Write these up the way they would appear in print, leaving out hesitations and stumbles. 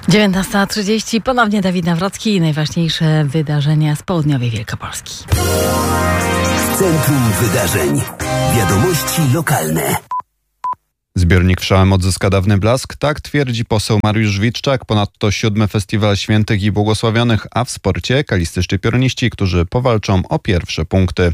19:30. Ponownie Dawid Nawrocki i najważniejsze wydarzenia z południowej Wielkopolski. Centrum Wydarzeń. Wiadomości lokalne. Zbiornik Wszałem odzyska dawny blask, tak twierdzi poseł Mariusz Witczak. Ponadto 7. Festiwal Świętych i Błogosławionych, a w sporcie kalistyczni pioruniści, którzy powalczą o pierwsze punkty.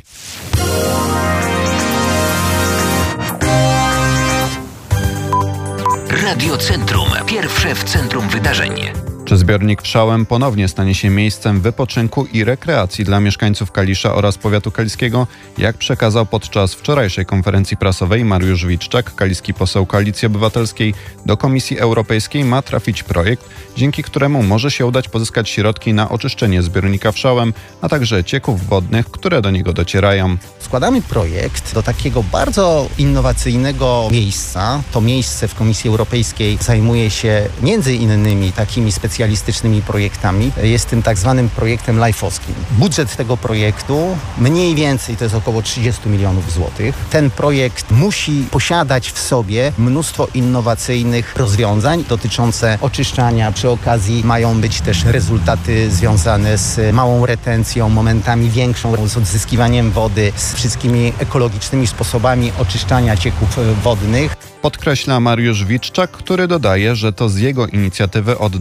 Radio Centrum. Pierwsze w centrum wydarzeń. Czy zbiornik Wszałem ponownie stanie się miejscem wypoczynku i rekreacji dla mieszkańców Kalisza oraz powiatu kaliskiego? Jak przekazał podczas wczorajszej konferencji prasowej Mariusz Witczak, kaliski poseł Koalicji Obywatelskiej, do Komisji Europejskiej ma trafić projekt, dzięki któremu może się udać pozyskać środki na oczyszczenie zbiornika Wszałem, a także cieków wodnych, które do niego docierają. Składamy projekt do takiego bardzo innowacyjnego miejsca. To miejsce w Komisji Europejskiej zajmuje się między innymi takimi specjalistycznymi projektami. Jest tym tak zwanym projektem lifeowskim. Budżet tego projektu mniej więcej to jest około 30 milionów złotych. Ten projekt musi posiadać w sobie mnóstwo innowacyjnych rozwiązań dotyczące oczyszczania. Przy okazji mają być też rezultaty związane z małą retencją, momentami większą, z odzyskiwaniem wody, z wszystkimi ekologicznymi sposobami oczyszczania cieków wodnych. Podkreśla Mariusz Witczak, który dodaje, że to z jego inicjatywy od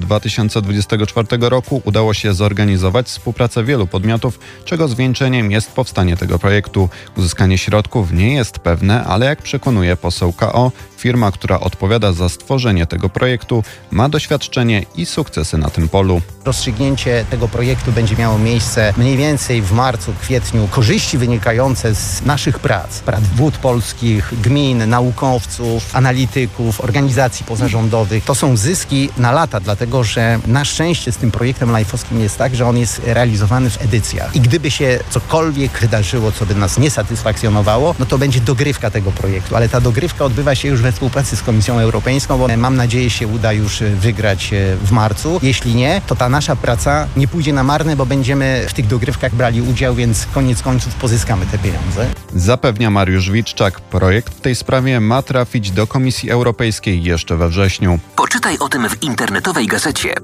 2024 roku udało się zorganizować współpracę wielu podmiotów, czego zwieńczeniem jest powstanie tego projektu. Uzyskanie środków nie jest pewne, ale jak przekonuje poseł KO, firma, która odpowiada za stworzenie tego projektu, ma doświadczenie i sukcesy na tym polu. Rozstrzygnięcie tego projektu będzie miało miejsce mniej więcej w marcu, kwietniu. Korzyści wynikające z naszych prac wód polskich, gmin, naukowców, analityków, organizacji pozarządowych, to są zyski na lata, dlatego że na szczęście z tym projektem lifeowskim jest tak, że on jest realizowany w edycjach. I gdyby się cokolwiek wydarzyło, co by nas nie satysfakcjonowało, no to będzie dogrywka tego projektu, ale ta dogrywka odbywa się już we współpracy z Komisją Europejską, bo mam nadzieję się uda już wygrać w marcu. Jeśli nie, to ta nasza praca nie pójdzie na marne, bo będziemy w tych dogrywkach brali udział, więc koniec końców pozyskamy te pieniądze. Zapewnia Mariusz Witczak, projekt w tej sprawie ma trafić do Komisji Europejskiej jeszcze we wrześniu. Poczytaj o tym w internetowej gazecie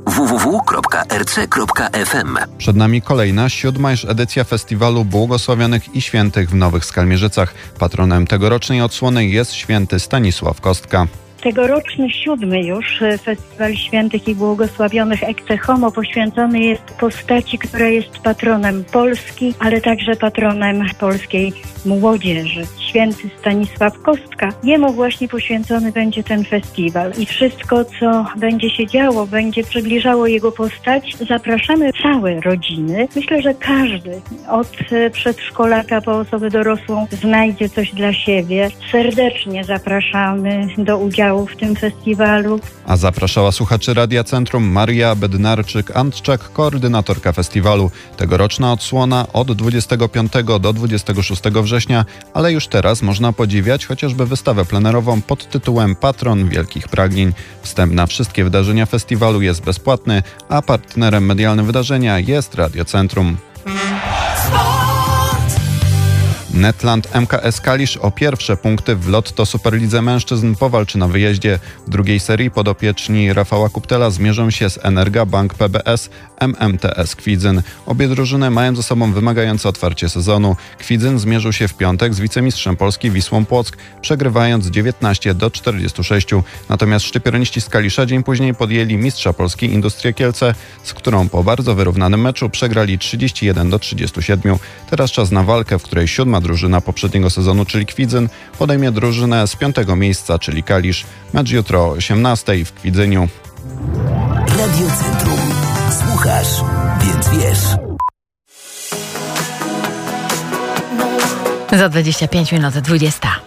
www.rc.fm. Przed nami kolejna, 7. już edycja Festiwalu Błogosławionych i Świętych w Nowych Skalmierzycach. Patronem tegorocznej odsłony jest święty Stanisław Kostka. Tegoroczny 7. już Festiwal Świętych i Błogosławionych Ecce Homo poświęcony jest postaci, która jest patronem Polski, ale także patronem polskiej młodzieży. Święty Stanisław Kostka. Jemu właśnie poświęcony będzie ten festiwal i wszystko, co będzie się działo, będzie przybliżało jego postać. Zapraszamy całe rodziny. Myślę, że każdy, od przedszkolaka po osobę dorosłą, znajdzie coś dla siebie. Serdecznie zapraszamy do udziału w tym festiwalu. A zapraszała słuchaczy Radia Centrum Maria Bednarczyk-Antczak, koordynatorka festiwalu. Tegoroczna odsłona od 25 do 26 września, ale już teraz można podziwiać chociażby wystawę plenerową pod tytułem Patron Wielkich Pragnień. Wstęp na wszystkie wydarzenia festiwalu jest bezpłatny, a partnerem medialnym wydarzenia jest Radio Centrum. Netland MKS Kalisz o pierwsze punkty w Lotto Superlidze Mężczyzn powalczy na wyjeździe. W drugiej serii podopieczni Rafała Kuptela zmierzą się z Energa Bank PBS MMTS Kwidzyn. Obie drużyny mają ze sobą wymagające otwarcie sezonu. Kwidzyn zmierzył się w piątek z wicemistrzem Polski Wisłą Płock, przegrywając 19-46. Natomiast szczypiorniści z Kalisza dzień później podjęli mistrza Polski Industrię Kielce, z którą po bardzo wyrównanym meczu przegrali 31-37. Teraz czas na walkę, w której 7. drużyna poprzedniego sezonu, czyli Kwidzyn, podejmie drużynę z 5. miejsca, czyli Kalisz. Mecz jutro o 18:00 w Kwidzyniu. Radio Centrum. Słuchasz, więc wiesz. Za 25 minut 20.